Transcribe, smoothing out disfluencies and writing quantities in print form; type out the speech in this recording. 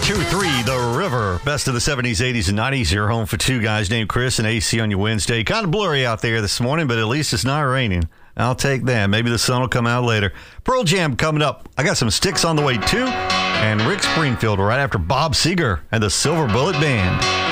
102.3 The River. Best of the 70s, 80s, and 90s. You're home for two guys named Chris and AC on your Wednesday. Kind of blurry out there this morning, but at least it's not raining. I'll take that. Maybe the sun will come out later. Pearl Jam coming up. I got some Sticks on the way, too. And Rick Springfield right after Bob Seger and the Silver Bullet Band.